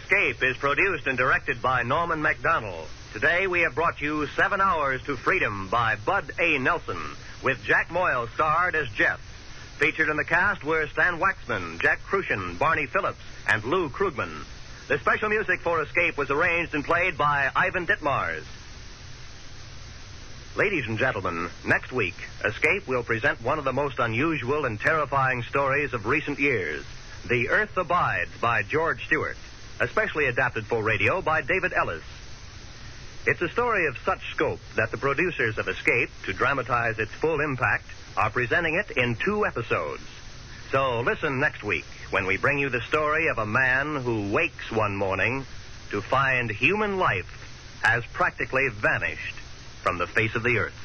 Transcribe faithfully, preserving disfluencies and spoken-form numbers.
Escape is produced and directed by Norman MacDonald. Today we have brought you Seven Hours to Freedom by Bud A. Nelson, with Jack Moyle starred as Jeff. Featured in the cast were Stan Waxman, Jack Crucian, Barney Phillips, and Lou Krugman. The special music for Escape was arranged and played by Ivan Ditmars. Ladies and gentlemen, next week, Escape will present one of the most unusual and terrifying stories of recent years. The Earth Abides by George Stewart, especially adapted for radio by David Ellis. It's a story of such scope that the producers of Escape, to dramatize its full impact, are presenting it in two episodes. So listen next week when we bring you the story of a man who wakes one morning to find human life has practically vanished from the face of the earth.